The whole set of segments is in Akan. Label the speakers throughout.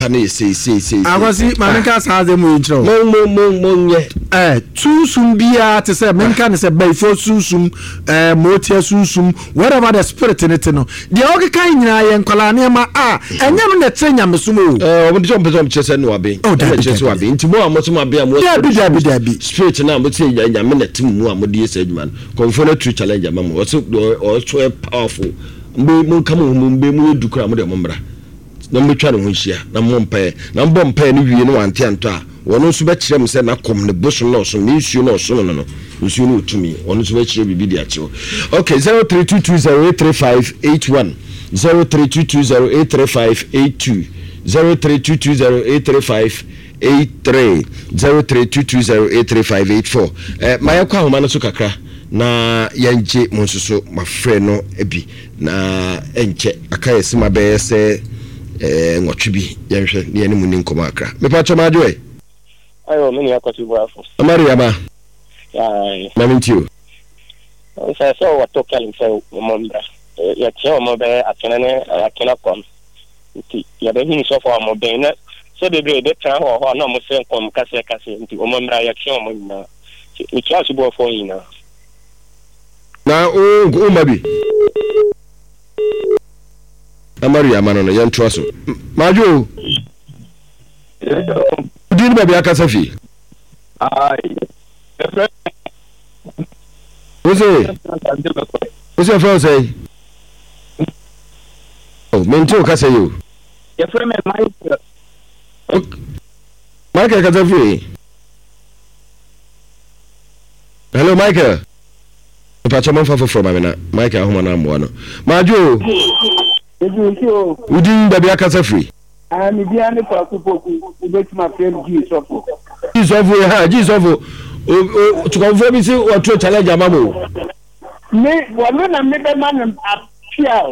Speaker 1: nipa na say
Speaker 2: akwasi manka sa de mu intro
Speaker 1: mo
Speaker 2: susum bia te say menka ne say baifo susum motia susum whatever the spirit in it no de o kan nyina ye nkwala ne ma enye no na tre nyamesom o
Speaker 1: mo de jom chese no abe chese wa be nti mo amosom abe mo
Speaker 2: dabi
Speaker 1: spirit na mo tie nyame na tim mu amode yesa adwuma confirm true challenge am mo so powerful mo kam mo mo edukura mo de mo mbra na mo twa ne ho hia na mo mpa na mbɔ mpa ne wie no ante anto a wono so be kire mo se na kom ne boso no so ne nsuo no so no nsuo no otumi wono so be kire bibi di acho okay 0322083581 0322083582 0322083583 0322083584 maya kwa homa no so kakra na yanje monsoso mafre no ebi na enche akaye sima be se ngotwi yenhwe ne mu ni nkoma akra mepa choma adwe
Speaker 3: ayo me ni akwati buafo
Speaker 1: amari ama mamintiu
Speaker 3: so what to calling so momba ya tio mo be akena kom nti ya be hin so for mo be na so de tra ho na mo se kom kase nti o momra ya tio mo na ni tio so bo fo ina
Speaker 1: na o mabi amari amano no yentro so majo din baby akasafi What's your say? Oh, mentor kasa you.
Speaker 3: Your friend Michael.
Speaker 1: Michael Kazafi. Hello Michael. Pachaman from Amina. Michael Humana Mono. Majo. Udin baby akasafi.
Speaker 4: I'm Diana Pakupoku, with my friend Jesus.
Speaker 1: To confirm me what to challenge Amamo.
Speaker 4: Me, one of the man appeal.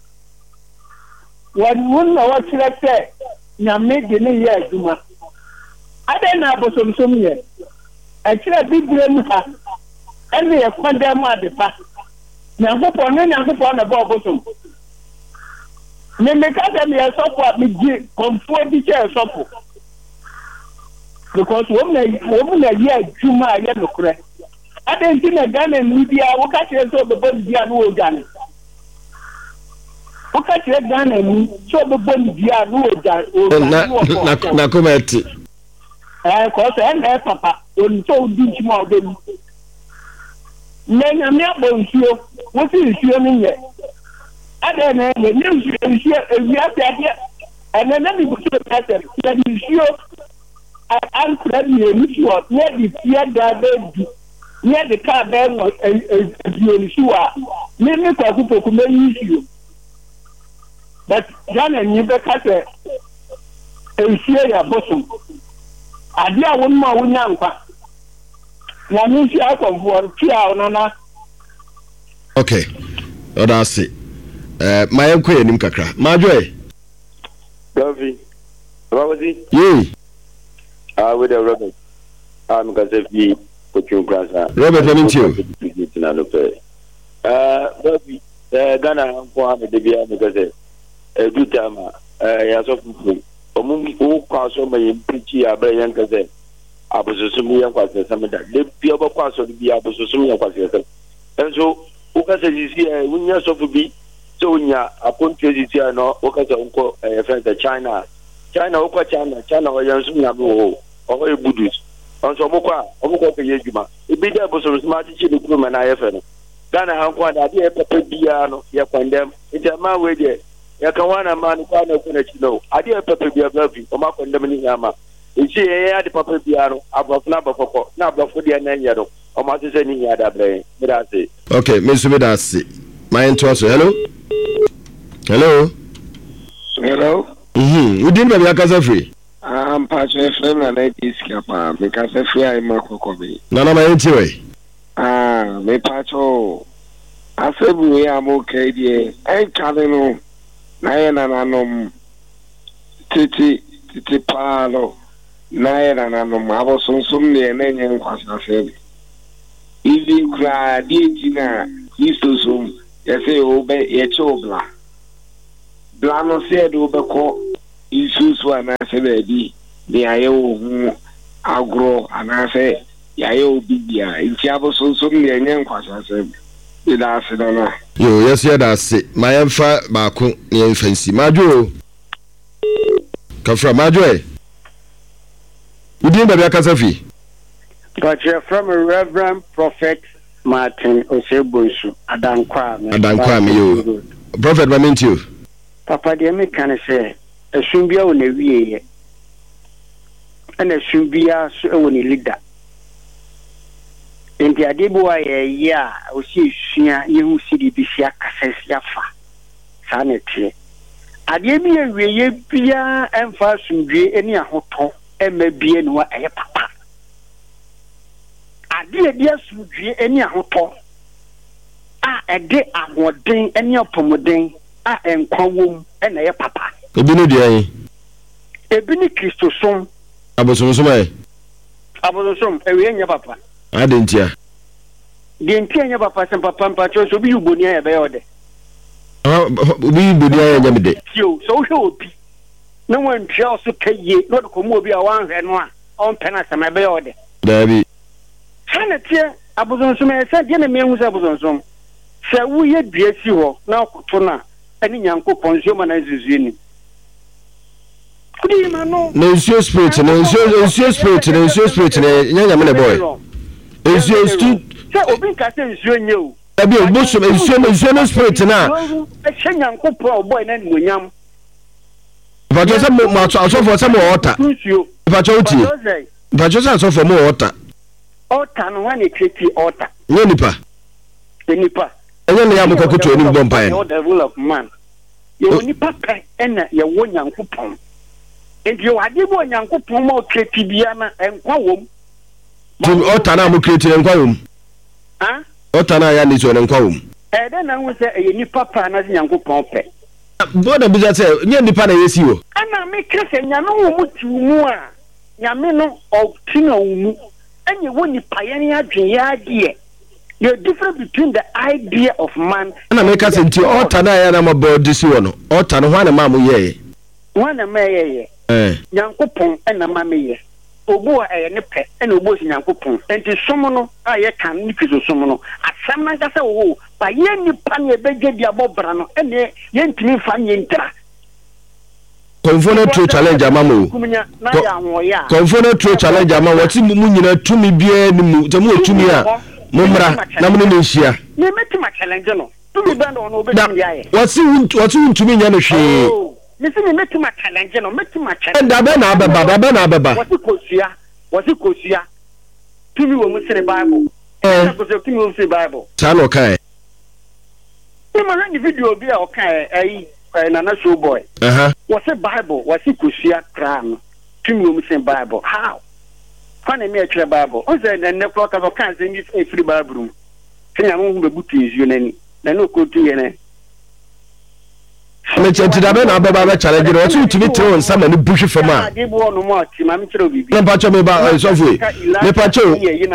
Speaker 4: One woman or what should I say? Now make the new year, Juma. I don't know about some years. I should have been doing her. And they are condemned at the past. Now, hope on any other one about bosom. Me make us me support me comfort the chair support because woman a year Juma ya no correct. I don't think a Ghana media will catch us so the body no Ghana. What catch Ghana so the body no
Speaker 1: na comment.
Speaker 4: Cause and papa when so did more than men me abonsuo what is you mean here? I don't know, the news is here, and then let me put the pattern. That is sure, I answered me, which was near the fear that near the car, then was a sure. Maybe Pakupo could make issue. But John and you better say, and share your bosom. I dear one more young. Now, you see, I come for 2 hours.
Speaker 1: Okay, oh, that's it. My enquiry nim kakra majoy
Speaker 3: Davi what was it
Speaker 1: with
Speaker 3: the Robert I'm going to be coaching class
Speaker 1: Robert Lamentio
Speaker 3: Davi Ghana kwa de bia because do time ya so fufu omu kwa so me preach abra yan kaze abososum yan kwa se sameda de bia kwa so bia abososum yan kwa se enso ukase jisi unya so fubi so nya akontrezi no okasa unko friend China okwa China o yansu nya bo o ebudus onso omukwa pe yejuma ibi de boso smart chi ni kuma na yefe no Ghana hankwa da de pepe bia no ye kwandem itama we de ya kan wana man kwa na kuna chi no ade pepe bia babi o ma kwandem ni nyama ichi ye ya de pepe bia no abofo na abofo na abofo de na nya no o ma se ni nya da bre mi da se
Speaker 1: okay me so me da se my intro hello udin baby akasafi
Speaker 5: Pastor friend na iskapa me kasafi ai makokobi
Speaker 1: nana ma yentiwe
Speaker 5: me pacho asebu ya mo kedie kale no na ye nananom titi palo na ye nananom abosonsum ne nenye nkwasafebe ili kra ditina istosum yese obe yechobla blano se do be ko isusu anaasɛ baabi ne ayɛ wo ho agorɔ anaasɛ yɛayɛ obi bia nti abosonsom ne ɛnyɛ nkwasasɛm da ase no no
Speaker 1: yo yes yɛ da ase ma yɛmfa baako ne yɛmfa nsi madwo kafra madwo udin baabi akasa fi
Speaker 6: but from Reverend Prophet Martin Osebosu Adankwa
Speaker 1: me yo Prophet Mamentio
Speaker 6: Papa de me kan say esumbia wo na wiye ana esumbia so wo ni leader enti ade bo aye ya o si sua ye hu sidi bi sia kasese afa sa na tie ade bi awiye bia emfa sundwe eni ahoto ema bie no aye papa ade bi asundwe eni ahoto a ede ahoden eni opomoden a enkwawom ena ye papa
Speaker 1: ebi no dia yi
Speaker 6: ebi ni Kristosom
Speaker 1: abosom
Speaker 6: ewe nya papa
Speaker 1: adentia
Speaker 6: de ntia nya papa sem papa mpacho so bi uboni ya be yode
Speaker 1: obi uboni ya nya mede
Speaker 6: tio so hwe obi na wan twa so kaye no de komo obi a wan hwe no a on pena sem be yode
Speaker 1: dabi
Speaker 6: sana tie abosom e se de na me hu se abosom se wo ye dua si ho na koto na ani Nyankopon nsuo ma na nzuzu ni kudi ma no
Speaker 1: na nsuo spirit nyanya me boy nsuo stu
Speaker 6: se obi ka se nsuo nye o
Speaker 1: abi obosom nsuo no spirit na
Speaker 6: e hye Nyankopon boy na ni onyam
Speaker 1: bajo se mo asofo se mo ota bajo uti bajo se asofo mo ota
Speaker 6: no wa ne kreti ota
Speaker 1: nye nipa enye ne ya mo kokoto ni bompa en
Speaker 6: the rule of man ye oni papa ena ye wo Nyankopon enti yo ade bo Nyankopon ma o kreti bia na enkwa wom
Speaker 1: tim ota na mo kreti enkwa wom
Speaker 6: ha
Speaker 1: ota na ya ni so enkwa wom
Speaker 6: de na hu se ye ni papa na Nyankopon pe
Speaker 1: boda bi se nye nipa na yesi wo
Speaker 6: ana me krese nyame wo mutu a nyame no o tina wo mu enye wo nipa ye ne adwen ya ade the difference between the idea of man
Speaker 1: na make us nti ota na ya na mabo disi wo no ota no hwana ma mo ye
Speaker 6: hwana ma ye Nyankopon na ma me ye obu a ye ne pe na obu si Nyankopon enti somo no a ye kan ni fiso somo no asam na ga se wo ba ye nipa na ebegye dia bobra no ene ye ntimi fa nye ntra
Speaker 1: Confono true challenge amamo. Confono true challenge amamo. Wati mu nyina tumi bia ni mu. Te mu tumi a momra na mu ne nhia.
Speaker 6: Ne metima challenge no. Tumi band on obetumi ya ye.
Speaker 1: Wati ntumi nya no hwe.
Speaker 6: Me se metima challenge no, metima challenge.
Speaker 1: Da be na abeba.
Speaker 6: Wati kosua. Tumi wo mu sere Bible. Tumi wo mu sere Bible.
Speaker 1: Ta no kai.
Speaker 6: Ni ma ni video bi a o kai Nana Showboy. What's a Bible? What's it Kusia Cram? Tumi wo mu sere Bible. How? Kwane me a Bible. O say na ne clock of kan say ni free Bible room. Kenya mo hu be butu nsuo nani. Na no kotu ye ne.
Speaker 1: Me chenti da be na ababa be challenge no so tumi tire on sama ni buhwe fama.
Speaker 6: Ade bo no mo ati ma me kire obibi.
Speaker 1: Na pacho me ba so fu. Me pacho.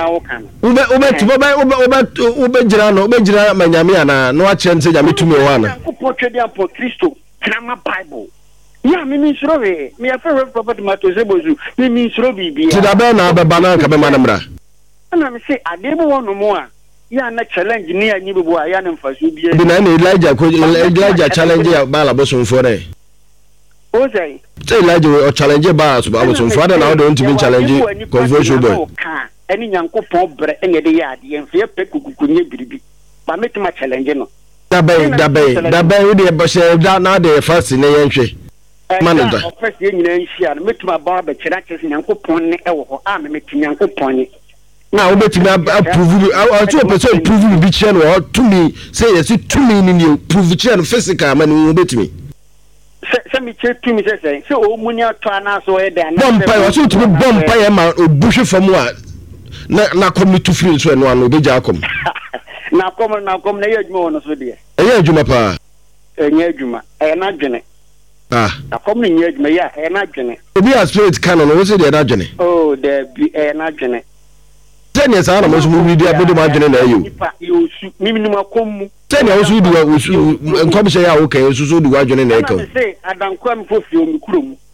Speaker 1: Ube jira manyame ana no a chente nyame tumi wa na.
Speaker 6: Ko potwe dia po Kristo krama Bible. Ya me nsuro we. Me afa Prophet Osebosu. Me nsuro bibi.
Speaker 1: Ti da be na ababa na ka be manamra.
Speaker 6: Na me say ade bo no mo a ya na challenge ni anyi bebo a ya na mfaso bia
Speaker 1: bi na Elijah challenge ya ba la bosomfo re
Speaker 6: o say
Speaker 1: Elijah o challenge ba so ba bosomfo da na o don't even challenge confusion boy
Speaker 6: eni Nyankopon bre ene de ya ade enfie pe kukunye biribi ba metima challenge no
Speaker 1: da be we de bo she da na de first ne yenhwe manada
Speaker 6: first ye nyina nhia no metima ba ba kira kire Nyankopon ne ewo ho a me metima Nyankopon ne
Speaker 1: na obetimi approve atu person prove bi che no to me say yes to me ni prove che no physical man obetimi
Speaker 6: se mi che to me say o muni ato ana so e da
Speaker 1: na bompa o so to bompa e ma obuhwe fam a na come to free so no an obeja akom
Speaker 6: na kom na ye adwuma no so de
Speaker 1: e ye adwuma pa
Speaker 6: enye adwuma e na dwene na kom ni nye adwuma ya e na dwene
Speaker 1: obi a spirit canon no so de na dwene
Speaker 6: oh de bi e na dwene
Speaker 1: tenya sa na mo so mu video abodo ma dwene na ayo
Speaker 6: minimum akomu
Speaker 1: tenya wo so di wa nkom se ya wo kan so so di wa dwene na e kan
Speaker 6: say adankwa mfofio mi kurom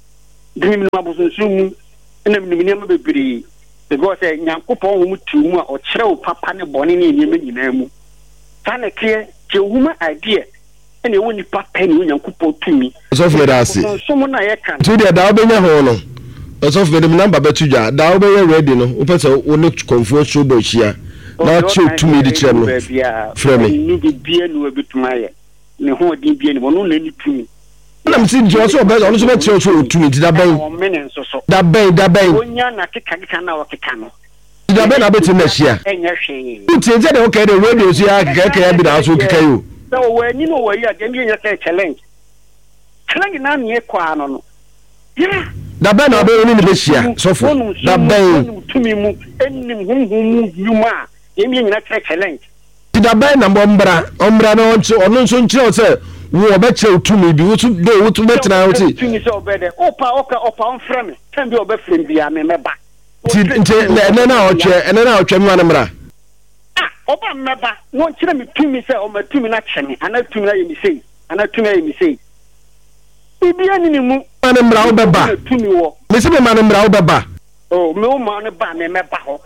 Speaker 6: dream no abosonsumu na minimum bebree because nyankopɔn wo mutu mu a ɔkyerɛ wo papa ne bɔne ne nyɛma nyinaa mu saa na kɛ huma idea ɛna ɛwɔ nipa pɛ ne nyankopɔn tumi
Speaker 1: so for that see
Speaker 6: so na yɛ kan
Speaker 1: so dia da obenya ho no so for dem number betu dwa da obenya ready no wo pese wo ne konfo show bo hia na che tumi di kyerɛ no frɛ me
Speaker 6: ni bibia no ebituma yɛ ne ho din bia ne wono na ni tumi
Speaker 1: na msi njo so be ono so be kyerɛ so tumi ti da bɛn da bɛn
Speaker 6: onya na keka na wakeka no
Speaker 1: da bɛn na beti na hia
Speaker 6: enya hwe
Speaker 1: uti nje de okay the radio so ya keka bi da so keka yo
Speaker 6: so we ni no we ya dem nya challenge na ne kwa no yeah
Speaker 1: da bɛn na be oni ne be hia so for da bɛn
Speaker 6: tumi mu enim humhum yuma dem nya challenge
Speaker 1: ti da bɛn na ombra na ono nso nkyerɛ sɛ wo obɛkyerɛ tumi bi wo to do wo to betra wo ti
Speaker 6: tumi sɛ obɛde opa on frame kan bi obɛfrem bia me meba
Speaker 1: ti ene na ɔtwɛ mu anamra
Speaker 6: oba meba no kyerɛ me tumi sɛ o ma tumi na kyɛ me ana tumi na yɛ mi sei ana tumi na yɛ mi sei bibia ni mu
Speaker 1: anamra wo bɛba
Speaker 6: tumi wo
Speaker 1: me se me anamra wo bɛba
Speaker 6: o me o ma ne ba me meba ho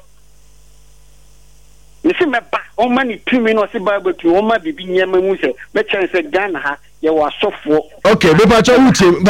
Speaker 6: nisi meba o ma ni tumi no se ba betu o ma bibi nyema mu se me kyerɛ sɛ Ghana ha ye wa sofo
Speaker 1: okay be pacho utim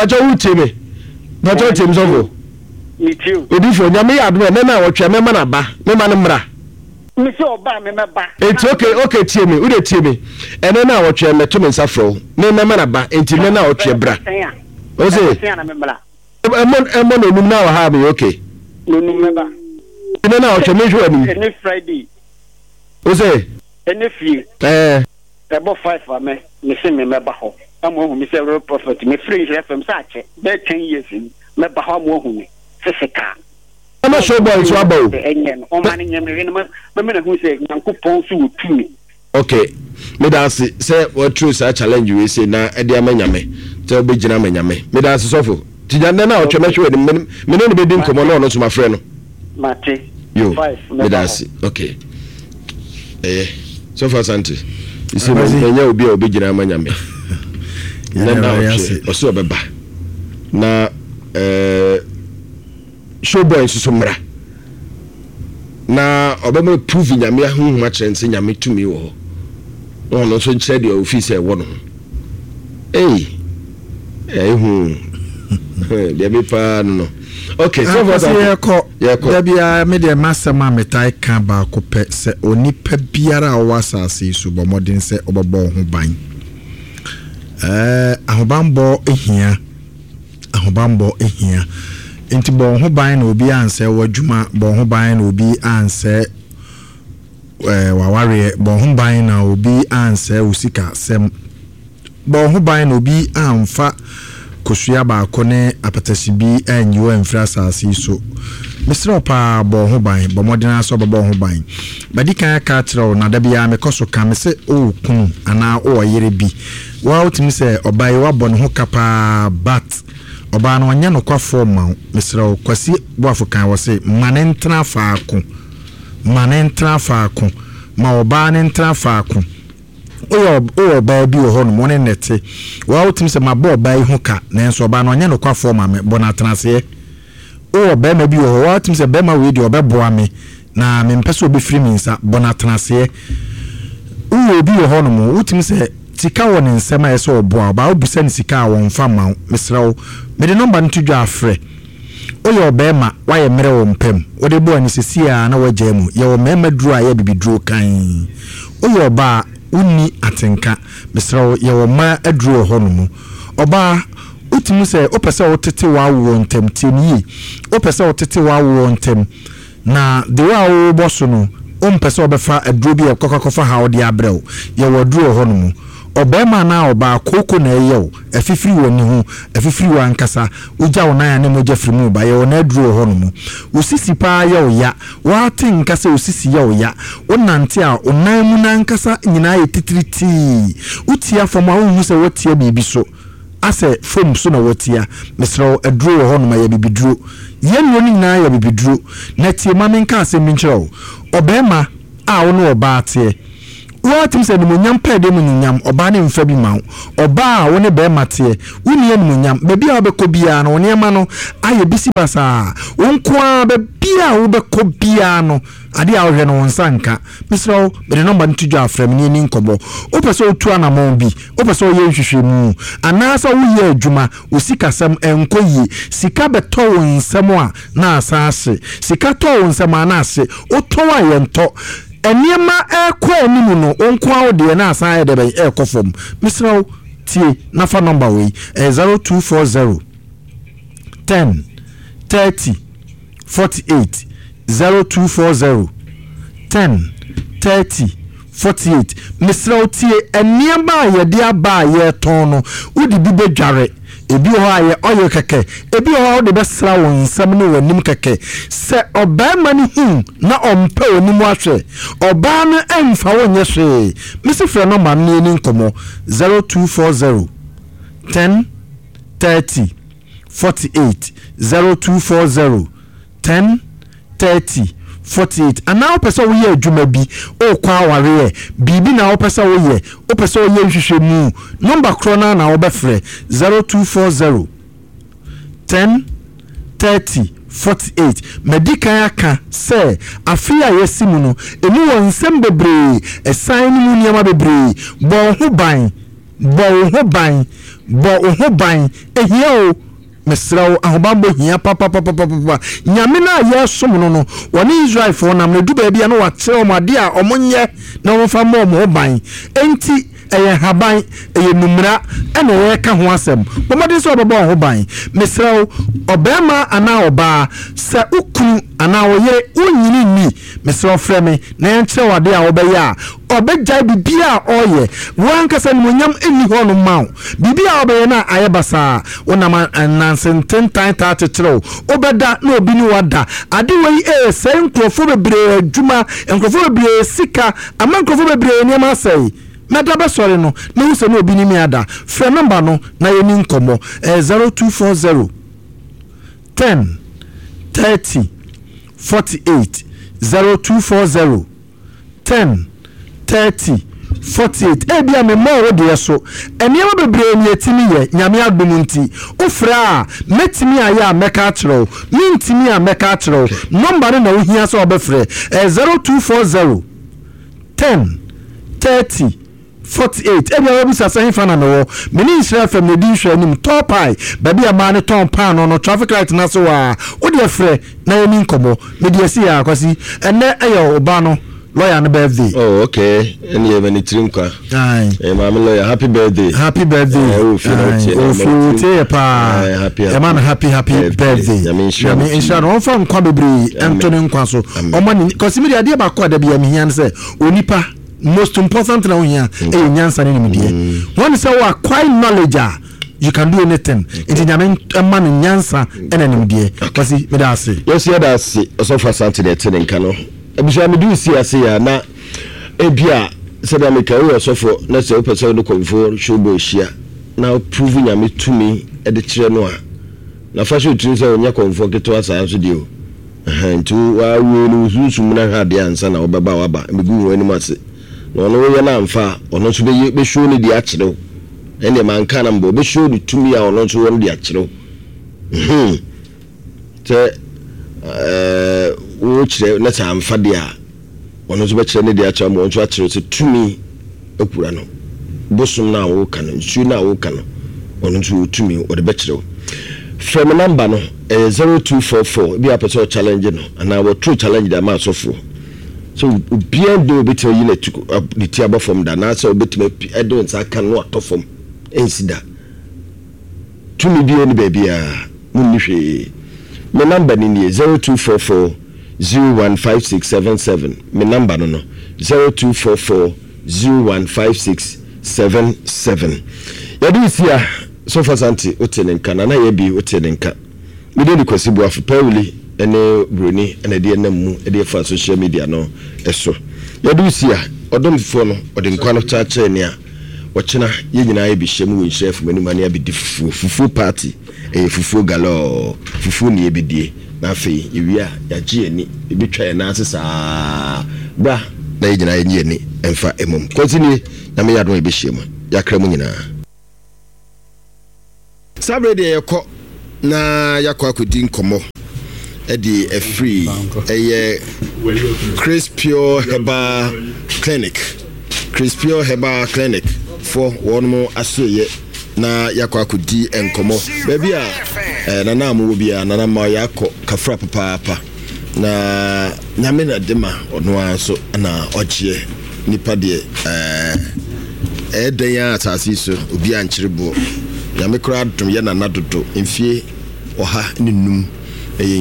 Speaker 1: sofo
Speaker 6: me too
Speaker 1: odifo nyame ya adom na wotwe me ma na ba me ma no mra
Speaker 6: me se oba me meba
Speaker 1: it's okay tie me ude tie me ene na wotwe me to me nsafro me ma na ba enti me na wotwe bra o se emon no num na wa ha me okay
Speaker 6: no num meba
Speaker 1: ene na wotwe me hwe anim
Speaker 6: ene Friday
Speaker 1: o se
Speaker 6: ene fie ebo 5 ame me se me meba ho amu hu me se real prophet me free FM sa che be 10 years meba ho amu hu me seseka
Speaker 1: ama show boy so aba o
Speaker 6: enyen o ma ne nyem re no me na hu se nyankopɔn so wotumi
Speaker 1: okay me da se what true sa challenge we say na e de amanyame te obegina amanyame me da se sofo tijande na otwe mehwe me ne be din komo na ono so mafre no
Speaker 6: mate
Speaker 1: yo me da se okay so far santi isi mo nya obi a obegina amanyame na oso obeba na show boy so mra na obema prove nyame ahunhuma kyerɛ nyame tumi wo ho no so kyerɛ de office e wo no hu de be pa no okay so for that
Speaker 2: da bia me de masama metai ka ba ko pɛ sɛ onipa biara a wasase so bɔ modern sɛ obɛbɔ ho ban ahobambo ehia enti bɔ ho ban na obi ansɛ wadwuma bɔ ho ban na obi ansɛ waware bɔ ho ban na obi ansɛ usika sem bɔ ho ban na obi amfa kosua ba ko ne apatasi bi anyiwo amfra asase so misro pa bɔ ho ban bɔ modena so bɔ ho ban badi kan ka kyerɛw na da bia me koso ka me se o kun ana o yere bi wa otimi se obai wa bɔ ne ho kapa bat oba na onye no kwafo ma misro kwasi boafo kan wo se manentra faako ma oba ne ntra faako o ba bi wo ho no mo ne nete wa otimi se ma bo ba ho ka na enso oba na onye no kwafo ma me bo na transe o ba ma bi wo ho wa otimi se ba ma we di obeboa me na me mpese obefiri mi nsa bo na transe o bi wo ho no mo otimi se sika won nsema yeso oboa ba obusa ni sika won fa ma misrawo me de number ntu dwa afre oyo obema wa ye mere wo mpem wo de bo ani sesia na wagya mu ye wo mema duru aye bibiduru kan oyo ba unni atenka misrawo ye wo ma aduru ho no mu oba utimu se opese wo tete wa wo ntem tieni opese wo tete wa wo ntem na de wa wo boso no ompese obefa aduru bi ekokofa ha wo de abrɛw ye wo aduru ho no mu obema na oba koko na eyew afifiri woni hu afifiri wankasa uja wona ya ne moja frimu ba ye wona aduru ho no mu usisi pa ye oya wate nkasa usisi ye oya onante a onan mu na nkasa nyina ye titiriti utia fom a hu se wotia bibi so ase fom so na wotia mesro aduru ho no ma ye bibiduru ye no nyina ye bibiduru na tie ma menka ase minkyerɛw obema a wono oba ate what him said munyam pa de munyam oba ne mfa bi ma oba wo ne be mate woni ye munyam baby a obekọ bia no ne ma no aye bisi basa wonko a be bia wo bekọ bia no ade a wo hwe no wonsanka misro be the number ntuju afrem ni nkobo o pese otu anamon bi o pese o ye nhwehwemu anasa wo ye adwuma o sikasam enkoyi sika beto wonsam a na asase sika to wonsam a na ase o to wa ye nto eniema ekọ enimu no onko awde na asan ye de be ekofom misro tie nafa number we 0240 10 30 48 0240 10 30 48 misro tie eniema ye de aba ye ton no udi bi bedware ebi ho aye oyo keke ebi ho de besra won nsam no wanim keke se oba mani hu na ompe onim ahwe oba no emfa wonye hwe misifre no man ni nkomo 0240 10 30 48 0240 10 30 48 and now person we ye adwuma bi o kwa aware bibi na o person we ye o person we ye hwehwemu number krona na obefre 0240 10 30 48 medical aka say afia yesimu no emu wonsem bebre esan mu niam bebre bo ho ban ehia mesrawo ahobambo hia papa nyame na ye som no woni Israel fo na mredu ba bia no wate omade a omonye na wonfa mo ban enti eye haban eye numra ene ye ka ho asem bomade so obobo ho ban mesrawo obema ana oba se ukunu ana woyere onyini ni mesrawo freme na yenche wade a obeya a obejai bibia oye wankasa nyam eni ho no mawo bibia obeye na ayebasa wonama nansenten tan ta tetro obeda na obi ni wada ade wei se nkrofo bebre adwuma nkrofo bebre sika ama nkrofo bebre ni ma sei meda be sori no na use na obi ni mi ada frɛ number no na yeni nkomo 0240 10 30 48 0240 10 30 48 ebia me mo wode so eniam bebre ni etimi ye nyame adumunti ofra metimi aya meka atro mintimi a meka atro number na ohia so obefre 0240 10 30 48 ebia we bisa san fa na no meni Israel family di hwe nim top eye baby ama ne ton pan no traffic light na so wa wode frɛ na yemi nkomo me di asi ya kwasi ene eyo oba no lawyer no birthday.
Speaker 1: Oh, okay. And you have any trinka.
Speaker 2: Aye.
Speaker 1: Hey, my lawyer, happy birthday.
Speaker 2: Happy birthday.
Speaker 1: Happy birthday.
Speaker 2: On from Kwabebri, Anthony Nkwaso. Omani, because me idea about Kwada be a mian say, Onipa, most important now here, a nyansa in media. One say, quite knowledge. You can do anything. It's a man in Nyansa and an idea. Because he made us say,
Speaker 1: yes, that's so far Saturday, Tenin Cano. Ebisha me do see ase ya na ebia se da me ka we so for na se opese no konfo shobo hia na prove nyame tumi e de kire no a na fa so tiri se onya konfo keto asa so dio ntu wa we no susum na hade ansa na obeba waba megu wani mase no no we na amfa ono so be show ni di akire ene man kana mbo be show ni tumi a ono so won di akire te wo kire na ta amfa dia ono so be kire ne dia cha mo nso akire se tumi ekura no bosum na wo kan nsu na wo kan ono nso tumi o de be kire from number no 0244 bi apeso challenge no ana wo true challenge da ma sofo so obian do be tell you na the tiaba from da na so obetime edo nsa kan no atofom ensida tumi bi oni baby a munni hwe my number ni 0244 015677 my number no 0244 015677 yadi sia so far santi otenenka na ye bi otenenka me de kwasibu afu pawuli ene broni ene de namu de fa social media no eso yadi sia odomfo no odenkwa no chache ne a wochena ye nyina ye bi hyem wo chef mani mani abi fufu party fufu galo fufu ne ebidie na afei ewia ya gie ni ebi twa na asesa bra na yɛnyina yɛnyɛ ni ɛmfa emom continue na me yadon ebɛhyia mu yakra mu nyina sabre de yɛkɔ na yakɔ akodi nkɔmmɔ ɛde free ɛyɛ Crispio Herbal Clinic for one more asoye na yakɔ akodi nkɔmmɔ baabi a nana mo bia nana ma yakɔ kafra papa na nyame na dema ɔno anso na ɔgye nipa de ɛdan ya atase so obi ankyerebo nyame kora dom ye nana dodo mfie ɔha ne num ɛyɛ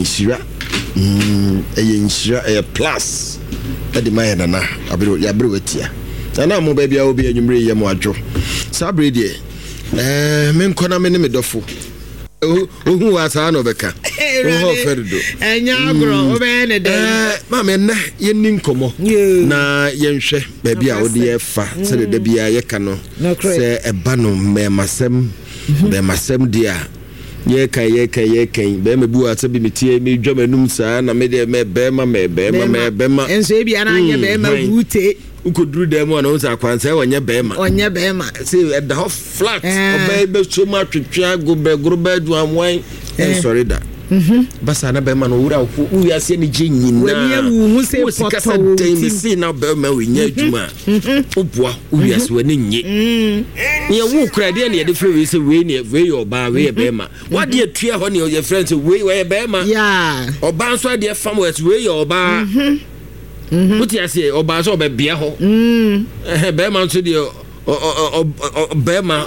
Speaker 1: nhyira ɛyɛ plus ɛde ma yɛ nana abere watia nana mo baabi a obi anwumre yɛ mo adwo sabre de menkɔ na me ne me dɔfo ohu wa saa no beka oho ferdo
Speaker 7: enya agro obene de
Speaker 1: ma me na ye nin komo na ye nhwe ba bia wo de fa se de bia ye ka no se eba no me masem dia ye kan be me bu ata bi metie me dwamanum saa na me de me be ma
Speaker 7: enso e bia na anya be ma bute
Speaker 1: ukoduru dem na unsa kwanse onye bema say at the hot flat obey be so much twetwa grobe du amwan sorry da basa na bema no wura ko uya se ni gyina
Speaker 7: we wu se poto
Speaker 1: we see na bema we nya adwuma oboa uya se wani nye ye wu kra de na ye de frɛ we se we ne we your ba we bema what de atua ho ne your friends we bema
Speaker 7: yeah
Speaker 1: oba nso de fam we your ba What you say? Oba so be bia ho. Bema nso de bema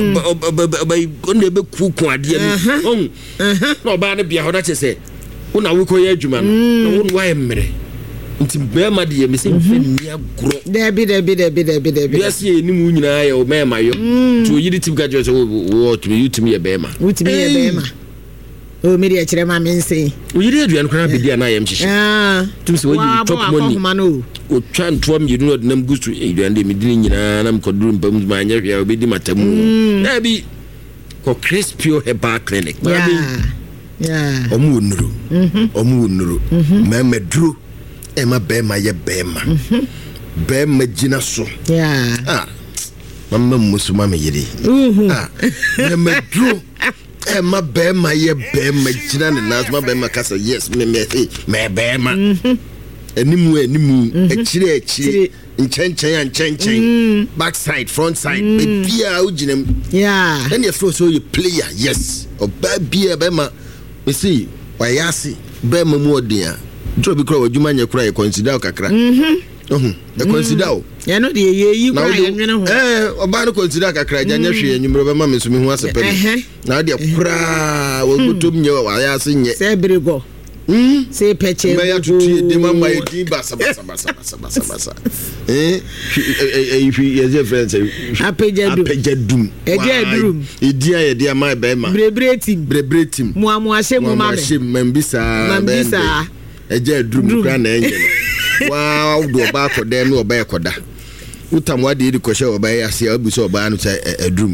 Speaker 1: be ku ade mi. No oba na bia ho da che una wo koye adwuma no. Wo wa emre. Nti bema de me se mfe ni agro.
Speaker 7: Debi.
Speaker 1: Yes ye ni mu nyina ye o mema yo. To yiri tim ga jo so wo to yutimi ye bema.
Speaker 7: Utimi ye bema. O me de kire ma me nse
Speaker 1: o yiri aduan kora bedi ana yem hihye tum se wo top money o twa ntoam yidu no nam gusu aduan de medini nyina nam koduru mpam ma anya hwea obedi matamu na bi ko Crispio Herbal Clinic
Speaker 7: yeah
Speaker 1: omu nuru memedru ema bema ye bema bema gina so mama musuma me yiri memedru Emma bema ye bema gina ne nasma bema kasa yes me bema enimu ekire nchen backside front side bia uginem then you feel so you player yes oba bia bema we see wayasi bema mu odin tro bi kro wadwuma nya kra ye consider kakra e consider
Speaker 7: ya no de yeyi kwa yenwene ho
Speaker 1: oba no consider kakra nya hwe enwumro be ma me so me hu asepe na de kra wo gutum nye wa ya se nye
Speaker 7: se brego se peche
Speaker 1: me ya tutu de mama e din basa ye friends apejadum idia ye dia mai be ma brebretim
Speaker 7: mu ahye mu ma
Speaker 1: me mbisa ejadum kra na enye wow do ba ko de no oba ekoda utamwa de di kwhye oba ya se abuso oba no cha edrum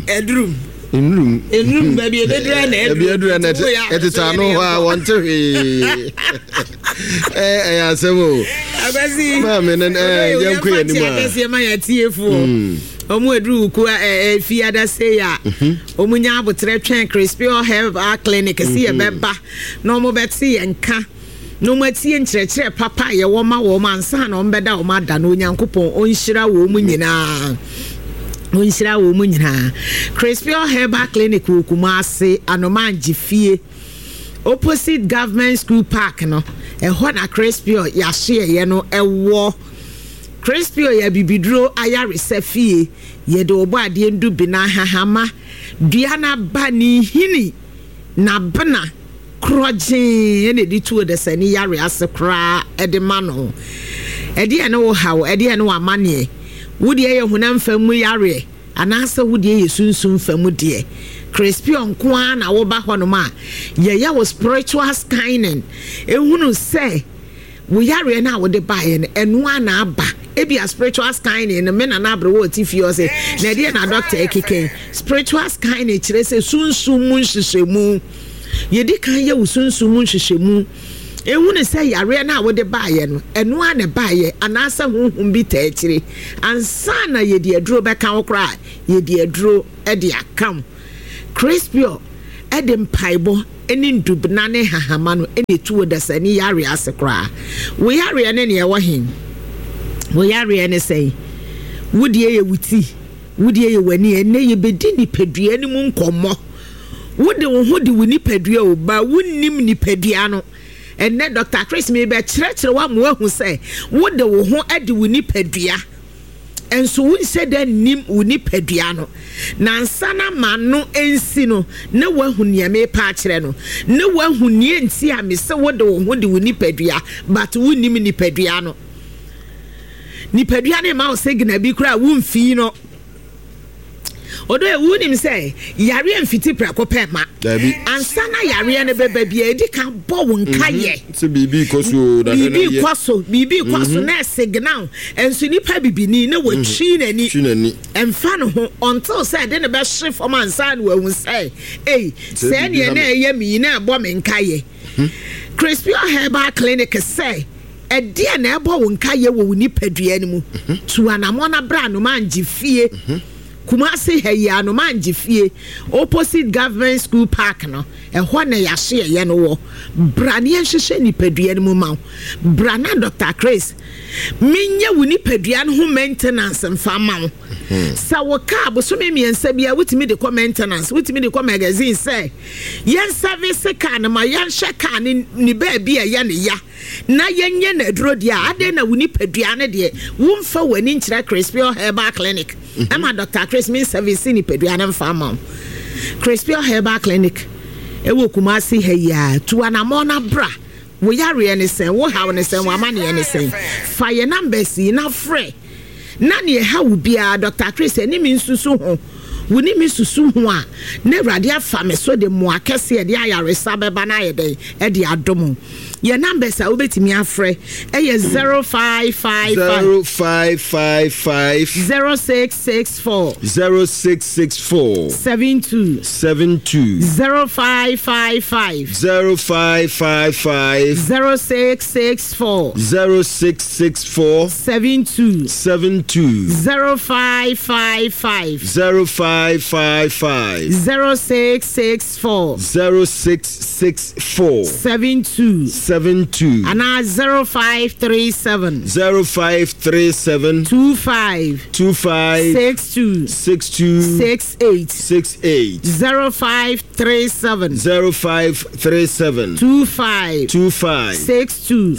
Speaker 7: baby edura na
Speaker 1: etita no ha want to asemo
Speaker 7: abasi
Speaker 1: ma me yanko yanima
Speaker 7: abasi ma ya tiefo omu edru ku fiada say ya omunya abotre twen Crispio Herbal Clinic si e beba no mo beti enka no matie nkyerɛkyerɛ papa ye wo ma ansa na ombeda wo ma da no Nyankopɔn onhyira wo mu nyina Crispio Herbal Clinic wo Kumasi Anomanji fie opposite government school park no ho na Crispio ya hye ye no ewo Crispio ya bibiduro ayare safie ye de obo ade ndu bi na hahama dua na ba ni hini na bana kroje ene di tuo de sani yare asekra edema no ede ene wo hawo ede ene wa mane wudi ye hunam famu yare anasa wudi ye sunsun famu de Crispio nko na wo ba hono ma ye ya wo spiritual scanning ehunu se wo yare na wo de ba ye enu ana aba ebi a spiritual scanning no me na na abre wo tifi o se na de na doctor ekike spiritual scanning kire se sunsun mu nhyehyemu yedi kan ye wo sunsun mu nhyehyemu ehu ne say yare na wo de baaye no eno a ne baaye anasa honhom bi ta akire ansa na ye de aduro be kan okra ye de aduro e de akam Crispio e de mpaibo eni ndubna ne hahama no eni tuwo da sani yare asekra wo yare ne ne wo hin wo yare ne say wudie ye wuti wudie ye wani ene ye bedi ni pedua ni mu nkomo wode wo ho de woni pedua o ba wonnim ni pedua no ene Dr. Chris me be kire wa mo ahu say wode wo ho ade woni pedua enso won se da nim woni pedua no na nsana ma no ensi no ne wahu ne me pa kire no ne wahu ne enti a me se wode wo ho de woni pedua but wonnim ni pedua no ni pedua ne ma o se gina bi kura wonfi no odo e wunim say yare amfiti prako pema ansana yare ne beba bia edi kan bo wonka ye
Speaker 1: se bibi koso da ne
Speaker 7: bibi kwaso na signal enso nipa bibini na watwi nani emfa no ho until say de ne be hye from ansan wa hu say say ne na ye mi na bo me nka ye Crispio Herbal Clinic say edia na ebo wonka ye wo nipadua ne mu tu anamona bra no manji fie Kumasi heya no manji fie opposite government school park no ehwo na yahye ye no wo brane hwehwe nipadua no ma brana Dr. Chris minye wo nipadua no ho maintenance mfa ma sa wo ka boso me miensa bia wutimi de maintenance wutimi de magazine say yen service ka na ma yan hye ka ni ba bia ye ne ya na yenye na duro dia ade na wo nipadua ne de wo mfa wani nkyira Crispio Herbal Clinic ama Dr. Chris mean service ni pedua na mfa ma Crispio Herbal Clinic e wo Kumasi heya tu anamona bra wo yare ne sen wo hawo ne sen wo amane ne sen fa ye numbers na frɛ na ne ha wo bia Dr. Chris ani mi nsusu ho woni mi susu ho a na Awurade afa me so de mo akese de ayare sabeba na ye den e de adom your numbers are obetimi afre eye 0555 0664 72 0555 0664 72 0555 0664 72 and 0537 25 62 68 0537 25 62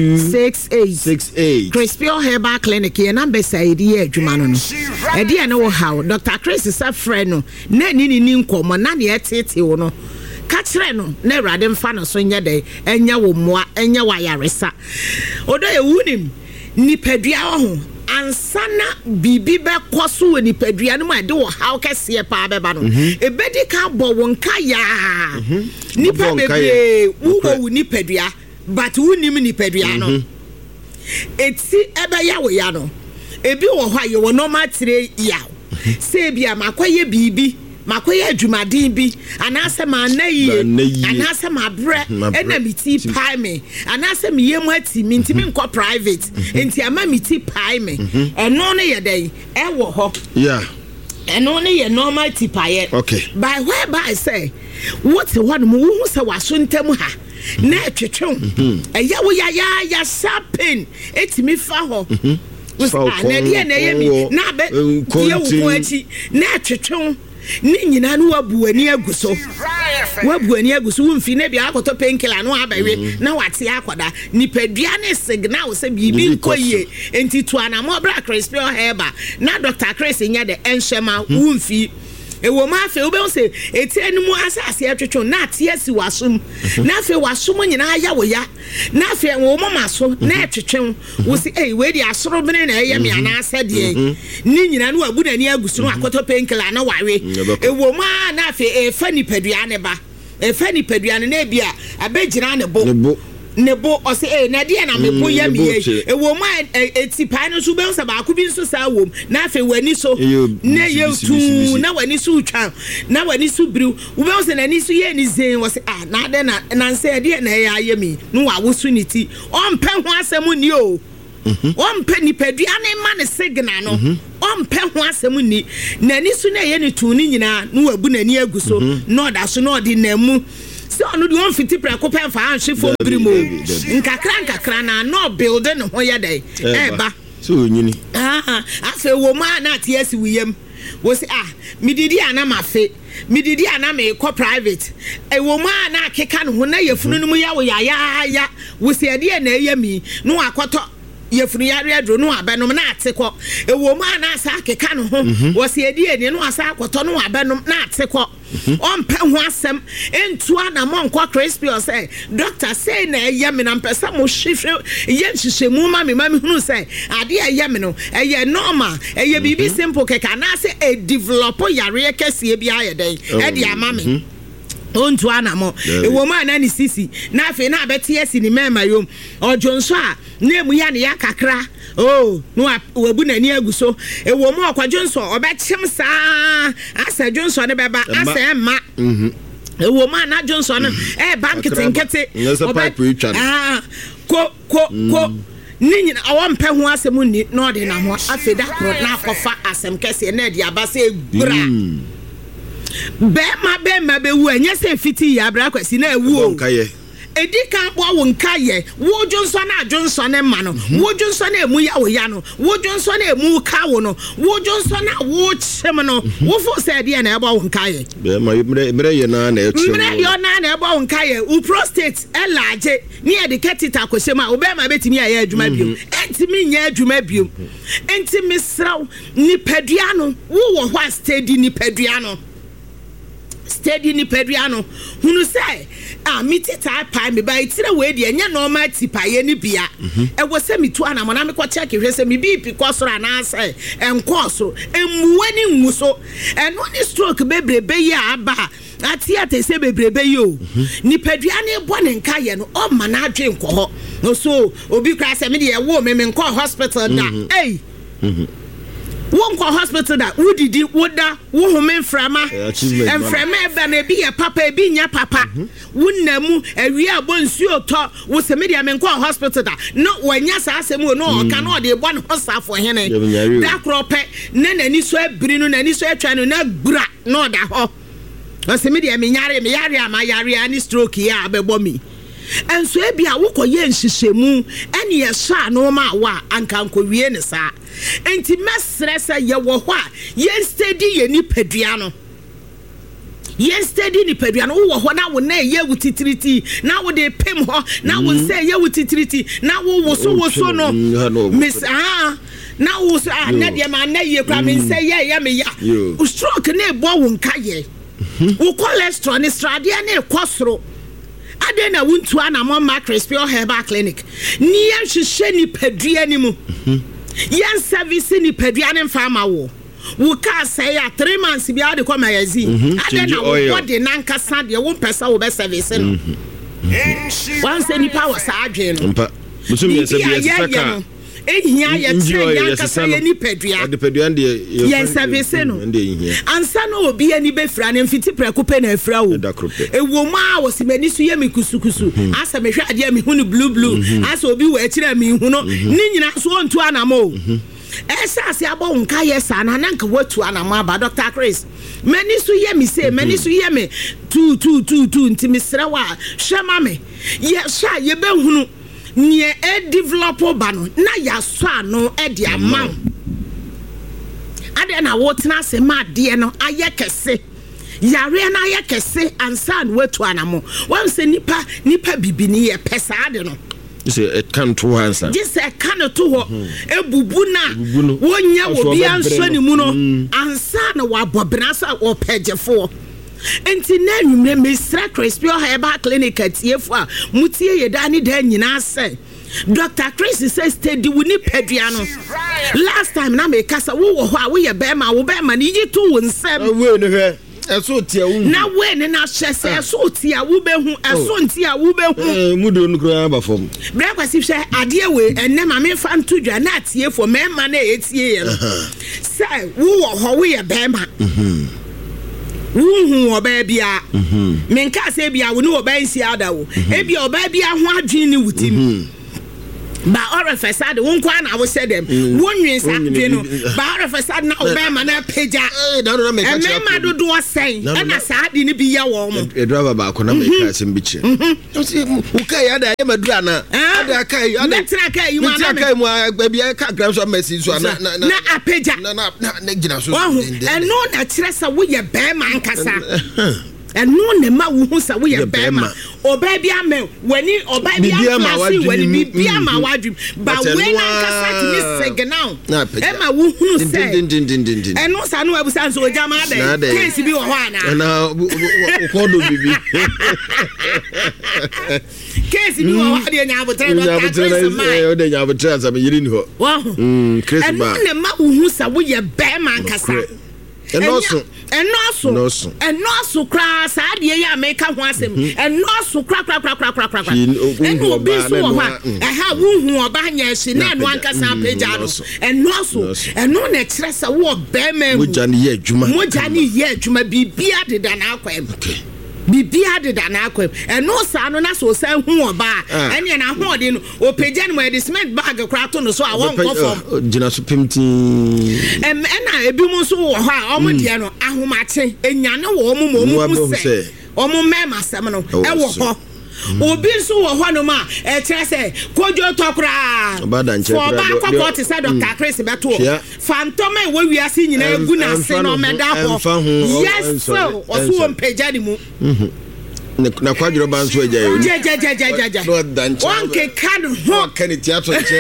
Speaker 7: 68 Crispio Herbal Clinic your number say di adwuma no e dia no how Dr. Chris is a friend no na ni nkomo na ne etete wo no kachre no na Awurade mfa no so nya dey enya wo moa enya wa yaresa odo e wunim nipadua ho ansana bibi be kwaso we nipadua no ma de wo how kese pa beba no ebedi ka bo wonka ya nipa bebe wo nipadua but wunim nipadua no eti ebe ya wo ya no ebi wo ho aye wo normal tire ya se bia makoye bibi makoye adwumadin bi anase ma nayi anase ma bre ena miti pai me anase me yemu ati mi ntimi nko private enti ama miti pai me eno ne ye den e wo ho eno ne ye normal tipaye
Speaker 1: okay
Speaker 7: by whereby say what one mu hu se waso ntam ha na etwetwe eya wo ya sharpen etimi fa ho na die na yemi na be die wo achi na etwetwe ni nyina no wabuani aguso wumfi na bia akoto penkila no abawe na wate akoda nipadua ne signal se bibi nkoye enti to anamo bra Crispio Herbal na Dr. Chris nya de enhema wumfi ewo ma fe obe se eti enimu asase atwetwe na atiasi wasum na fe wasum nyina ya wo ya na fe wo mama so na atwetwe wo si we di asoro bene na eye me ana asade ni nyina no abu na ni agusu no akoto penkila na wawe ewo ma na fe fa nipadua ne ba fa nipadua ne na bia abegyina ne bo nebo o say na dia na mepo ya me e wo ma etipai no so be so ba ko bi so sa wo na afi wani so na ye tu na wani so twa na wani so briu wo be so na ni so ye ni zen wo say na de na say dia na ya ye mi no wa wo so ni ti o mpe ho asem ni o o mpe ni pedua na ma ne signal no o mpe ho asem ni na ni so na ye ni tu ni nyina no wabu na ni aguso no da so no di na mu so no di on fiti prako pen fa anhwe fo biri mo nkakra na no building ho ye dai ba
Speaker 1: so nyini
Speaker 7: afa wo ma na tie si wiyem wo se mididi ana mafe mididi ana me ko private wo ma na akeka no ho na yefunu no mu ya wo ya wo se ade na eyami no akoto yefunu yare adro no abenom na atekọ ewo ma na asa akeka no ho wo se ade eni no asa akoto no abenom na atekọ on pe ho asem entu ana monko crispy o say doctor say na eyame na mpesa mo hwehwe ye nhyehyemu ma me hunu say ade eyame no eye normal eye bibi simple keka na say e develop yare kese bi ayeden e de ama me ontu anamo ewo ma na ni sisi na afi na abeti esi ni mema yom ojonso a na emu ya ne ya kakra no wabu na ni aguso ewo ma okwajonso obechim saa asa jonso ne beba asa emma ewo ma na jonso no bank tinkete ko ni nyina awampe ho asem ni no de na ho afeda kro na akofa asem kese na de abase gbra Bema be wu enye se fiti ya bra kwasi na ewu o edi kan bo wo nkaye wo jonso na jonso ne ma no wo jonso na emu ya wo ya no wo jonso na emu ka wo no wo jonso na wo chem no wo fo se de na ebo wo nkaye
Speaker 1: mre ye na eche
Speaker 7: mre yo na ebo wo nkaye u prostate elaje ni e de ketita kwasema wo bema betimi ya adwuma biom entimi nya adwuma biom entimi sraw ni padua no wo ho steady ni padua no steady ni pedriano hunu say miti type me by tire we de nya normal tipaye ni bia e wo se mitu ana mo na me ko check hwe se me BP ko soro na say enko so emuani nwu so eno ni stroke bebrebe ya aba ati se bebrebe yo ni pedriano bo ne nka ye no o ma na adwe nko ho no so obi kra se me de ye wo me nko hospital da won ko hospital da wudidi woda wo home mframa mframa eba na bi ya papa ebi nya papa wunnamu awie abonsuo to wo se media men ko hospital da no wanya sa asemu no ka no de bo no hosafo hene da krope na nani so abiri no nani so atwa no na gbura no da ho wo se media me yare ama yare ani stroke ya abebo mi enso ebia wo koye nhyehyemu ene ye sha no ma wa anka nkowie ne sa enti mesresa ye wo ho a ye steady ye ni padua no ye steady ni padua no wo ho na wo na ye wutitiriti na wo de pem ho na wo say ye wutitiriti na wo so no miss na wo so na de ma na ye kwa me say ye me ya stroke na ebo wo nka ye wo cholesterol ni strade na ekosoro adena wuntu ana mo ma crispy herbal clinic ni yan hwehwe ni padua ni mu yan service ni padua ne fama wo ka say ya 3 months bia de come magazine adena wo de nankasa de wo pesa wo be service no once any power sa adwe no
Speaker 1: mpa musumi service
Speaker 7: ehia ye tre yankasa ye ni padua
Speaker 1: de padua de
Speaker 7: ye service no ansa no obi ani be fra ne mfiti preko pe na afra wo ewo ma wo simani so ye me kusukusu asa me hwe ade me hunu blue asa obi wo akira me hunu ni nyina so ontu anamo esa ase abo nka ye sa na nanka watu anamo aba Dr. Chris mani so ye me say mani so ye me tu ntimi sra wa hwema me ye sha ye be hunu nie develop ba no na ya so ano e de amam ade na wotena se ma de no ayekese yare na ayekese ansan watu anamo wan se nipa bibini ye pesa ade no
Speaker 1: say it can to answer
Speaker 7: this can to ho ebubu na wonya obi anso ni mu no ansan wa bobena sa o pegefo enti na nwumre mesra crispy herbal clinic atiefo a mutie ye da ni da nyina se Dr. Chris says steady we ni padua no last time na me kasa wo ho a wo ye bema wo bema ni yitu wo nsem
Speaker 1: we no hwe eso tia wu
Speaker 7: na we ne na hye se eso tia wo behu eso ntia wo behu
Speaker 1: mu do no kra ba fom
Speaker 7: bra kwasi hwe ade we enne ma me fa nto dwa na tie fo me ma na etie ye no sai wo ho wo ye be ma wuhu oba bia menka se bia wo ne oba nsi ada wo e bia oba bia ho adwen ni wutim ba orefesade won kwa na wo se dem wonwen sa dwe no ba orefesade na oba ma na peja e ma do do sen e na sa de ni bi ya wo mo
Speaker 1: e driver ba ko na make asem bi che wo kai ada e ma dura na ada kai ada
Speaker 7: betra kai you ma
Speaker 1: na kai mu bia ka gram so mercy so na
Speaker 7: apeja
Speaker 1: na gina so
Speaker 7: e no na kire sa wo ye be ma nkasa eno ne ma wo hu sa wo ye be ma oba bia me wani oba bia ma si wani bia ma wadwum ba we na nkasa ti ni signal e ma wo hu se eno sa no abusa so oja ma da case bi wo ho ana
Speaker 1: na ko do bibi
Speaker 7: case bi wo ho de nya abotre do ka case ma
Speaker 1: o de nya abotre sa me yiri ni ho case ba
Speaker 7: eno ne ma wo hu sa wo ye be ma nkasa enoso kra sa de ya make ho asem enoso kra eno obi so ho ha wo hu oba nya hye na eno ankasa peja no eno na kire sa wo be ma mu
Speaker 1: moja ne ye adwuma
Speaker 7: bibia de da na akwam bibia de da na akwam eno sa no na so san hu oba ene na ho de no o peja no e cement bag kra to no so a won ko form
Speaker 1: gina so pimti
Speaker 7: ena ebi mu so wo ho a omo de no ahomache enyane wo mo mu se omo mema sem no e wo ho obi so wo ho no ma e kire se kojo tokra for ba ko ti say Dr. Chris beto fantoma we wiase nyina egu na se no meda ho yes so oso wo mpeja ni mu
Speaker 1: na kwadro ban so eja yo
Speaker 7: ja wanke kan ho
Speaker 1: kan tiato che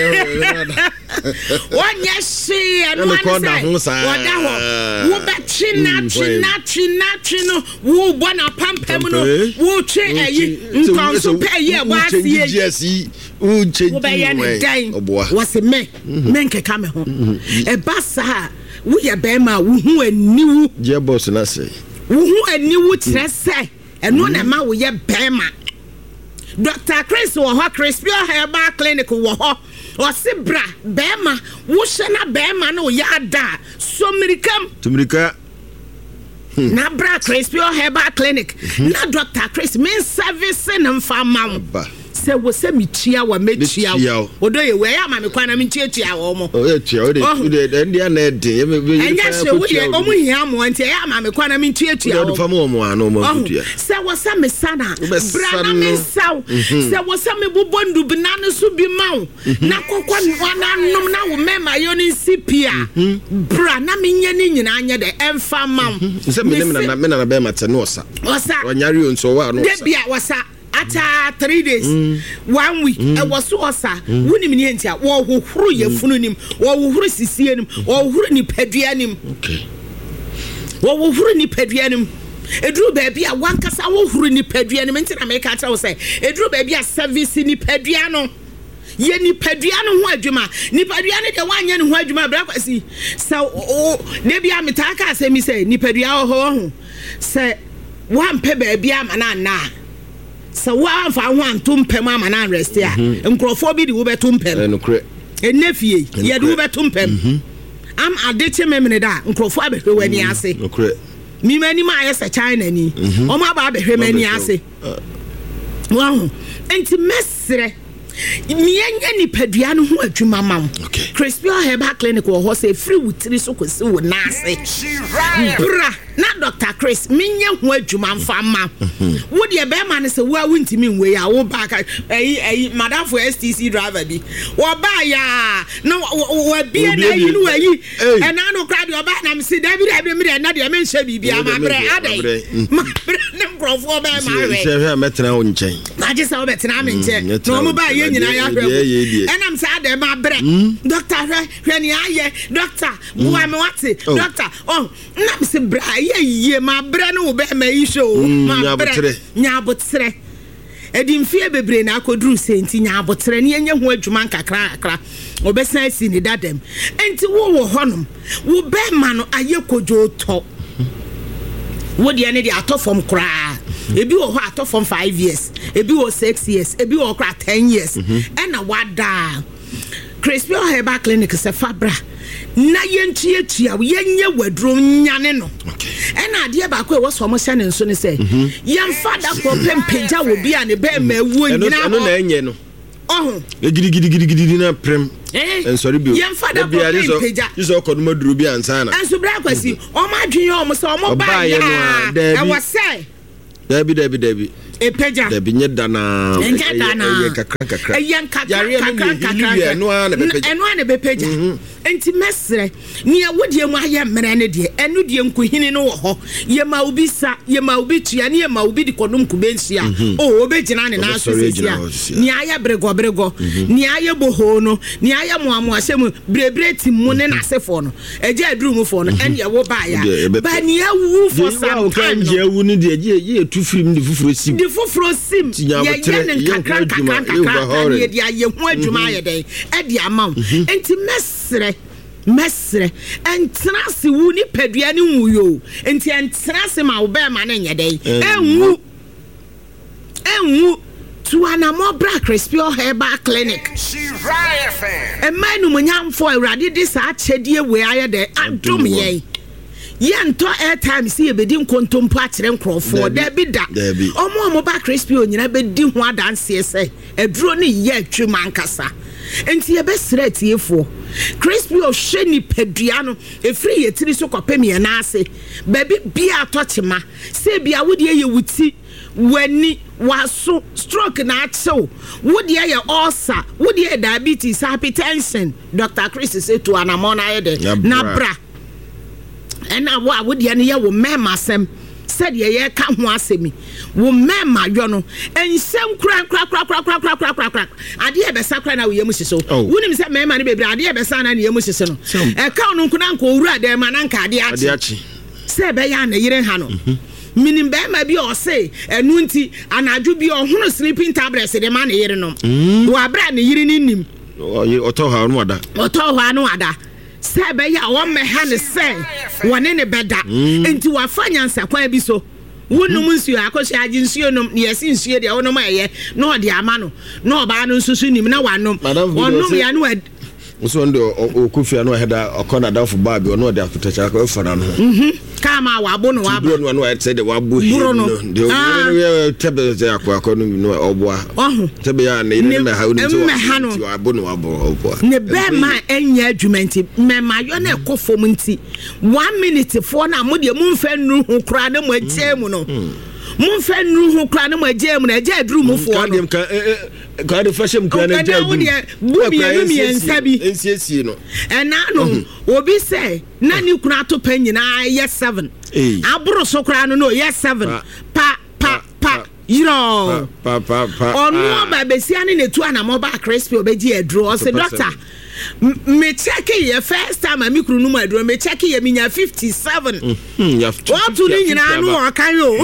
Speaker 7: wonya shi anu an say woda ho wo be china no wo bona pampam no wo twe ayi nkonso pe ye wasie
Speaker 1: wo change
Speaker 7: oboa wase me menke ka me ho e basa wo ye be ma wo hu aniwu
Speaker 1: je boss na say
Speaker 7: wo hu aniwu kire se eno na ma wo ye bema Dr. Chris wo ho Crispy Herbal Clinic wo ho o sibra bema wo hye na bema na wo ya da tumrika na bra Crispy Herbal Clinic na Dr. Chris men service na mfa ma se wo se mi tia wa metia odo ye we ya ma me kwana me tia wo mo
Speaker 1: o ye tia o de ndia na de
Speaker 7: enya se wo ye o mu hia mo anti ya ma me kwana me tia
Speaker 1: wo fa mo mo ano mo tia
Speaker 7: se wo se me sana bra na me saw se wo se me bobondu bina no so bi maw na kokwa na nom na wo me ma yo ni sipia bra na me nya ni nyina anya de emfa maw
Speaker 1: se me na be ma te no osa wanyari o nso wa no
Speaker 7: osa de bia wasa ata 3 days 1 week e was osa woni mini entia wo hohoro ye funu nim wo hohoro sisie nim wo hohoro ni padua nim wo hohoro ni padua nim edru ba bia wankasa wo hohoro ni padua nim ntina me ka tell say edru ba bia service ni padua no ye ni padua no ho adwuma ni padua ne de wanye no ho adwuma bra kwasi so ne bia metaka asemi say ni padua ho say wampe ba bia mana na so wa fa ho antum pem ama na rest ya nkrofo bi di wo betum pem
Speaker 1: enukre
Speaker 7: enefie ye di wo betum pem am adeche memne da nkrofo abehwe wani ase
Speaker 1: enukre
Speaker 7: mi mani ma yesa China ni o ma ba abehwe mani ase wow enti mesre mienya ni padua no ho adwuma mam Crispy Herbal Clinic wo ho say free wutiri so kwesi wo na ase bra na Dr. Chris minya ho adwuma mfa ma wo de be ma ne se wo awuntimi nwe ya wo ba ka madam for STC driver bi wo ba ya no wo bia na yi no ayi e na no kra de wo ba na me se David me na de me nhye bibia ma bre adai ma bre ne mkrofo ba ma we
Speaker 1: se hwe metena wo nchen
Speaker 7: na je se wo betena me nchen no mo ba ye nyina ya hwe enam se ade ma bre doctor hwe ni aye doctor wo me wate doctor na me se bra ye ma bre no be ma yi show ma bre nya botre edimfie bebre na akodru senti nya botre ne enye ho adwuma nkakra obesan si ni dadam enti wo honum wo be ma no aye kojo to wo de ne de atɔ fam kraa ebi wo ho atɔ fam 5 years ebi wo 6 years ebi wo kra 10 years ɛna wada Crispy Herbal Clinic se fabra na yentuatua yenye wadro nyane no ɛna ade ba ko e wo so mo hyɛ ne nso ne sɛ yemfa da problem pagya wo bi a ne ba ma wuo nyina
Speaker 1: ɛno na enye no
Speaker 7: oh
Speaker 1: gidi na prem sorry bi
Speaker 7: yemfa da problem pagya
Speaker 1: iso ko no maduro bi ansa na
Speaker 7: anso bra kwasi o ma dwen o mo se o mo ba ya e wo se dabi pagya
Speaker 1: dabi nye dana kakra
Speaker 7: eno ane be pagya enti mesre ne wodie mu aye mmere ne de eno de nkuhini no wo ho ye ma obi sa ye ma obi tua ne ye ma obi di kodum kubensia o obegina ne na so sia ne aye brego ne aye boho no ne aye moamo asem brebre timu ne na sefo no eja aduru mu fo no ene ye wo ba ya ba ne awu for some time
Speaker 1: je awu ne de ye tu film de fufuro sim
Speaker 7: ye ne kakra ne de aye ho adwuma aye den e de amam enti mesre entrance wu ni padua ni wuyo enti entrance ma wo be ma na nye den enwu to anamobra Crispy Herbal Clinic emanu munyamfo awrade de sa achedie we aye den adom ye yanto airtime si ebedi nkontompo akire nkrofo da bi da omo ba Crispy onyina bedi ho adanse ese eduro ne ye atwe mankasa enti ye be sretiefo Crispy o hweni padua no efri ye tiri so kopem ye na ase baby bia atochema se bia wode ye wuti wani waso stroke na achew wode ye ulcer wode ye diabetes hypertension Dr. Chris say to anamona ye de na bra ena wo awode ne ye wo mema sem said ye ka ho asemi wo mema yo no ensem kra ade e besa kra na wo yemu hyeso wonim se mema ne bebre ade e besa na ne yemu hyese no e ka no nko na nko owura de ma na nka ade achi se be ya na yire ha no minim be ma bi o se enu nti anadwo bi o hono sleeping tablets de ma na yire no wo abra na yire ni nim
Speaker 1: oto ha no ada sebe ya wo meha ne se wone ne beda enti wa fanya nsakwan bi so wonum nsuo akohye agi nsuo nom ne yesi nsuo de wonom aye na ode ama no na oba no nsusu nim na wanom onom ya no nso ndo okufia no heda okona dafo ba bi ono de afutacha ka fara no kama wabo no wabo no no say de wabo hi no de tebe ze akwa no oboa tebe ya ne me ha no wabo no wabo ne be ma enya adwumenti me ma yo na ekofom nti 1 minute for na mo de mu mfa nu hu kra na mo atie mu no mun fa nu hu kra na mo agie mu na agie aduru mu fo no ka de fashion kra na agie aduru bu mi ensa bi ensiesie no ena no obi say na ni kra to pa nyina yes 7 aburo so kra no yes 7 pa yiro pa onu ba besia ne netu anamo ba Crispy obeji aduru o say doctor me check ye first time me kru no maduro me check ye minya 57 what to ni nyina no o kan yo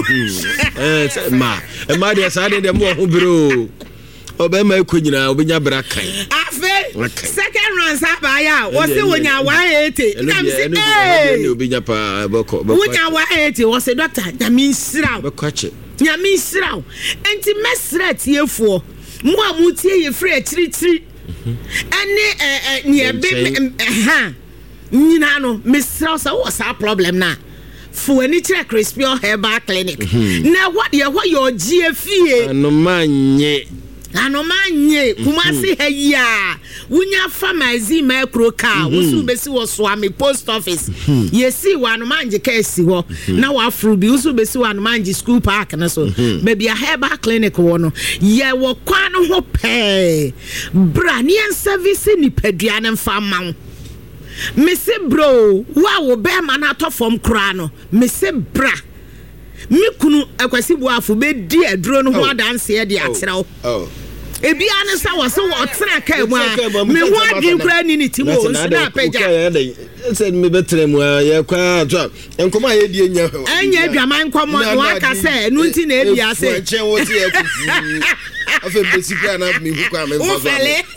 Speaker 1: ma de sa de mo ho biro obema ekonyina obenya bra kan afi second round sabaya wo se wonya 180 nam se eh obenya pa boko wonya 180 wo se doctor nyami nsiraw bekoche nyami nsiraw enti mesra tiefo mo amutie ye free chiri ene nie be nyina no mesra so wo sa problem na fo ani kire Crispy Herbal Clinic na what ye your GFE anomanye kumasi heya wunya pharmacy micro car wusu besi wo so ami post office yesi wanomanje ka esi ho na wa afro bi wusu besi wanomanje school park na so baby a Herbal Clinic wo no ye wo kwa no ho pe bra ni service ni padua ne mfa ma mese bro wa wo be ma na to form kra no mese bra mikunu akwasi bu afo be di aduro no ho adanse ye de akyerɛw ebi ane sa wo so wo tena ka mu a me ho adwin kra ni ni ti wo na pagya se me betre mu ye kwa to enkoma ye die nya anya adwaman nkomo no aka se no nti na ebi ase che wo ti akufu afa besika na me hu kwa me mfa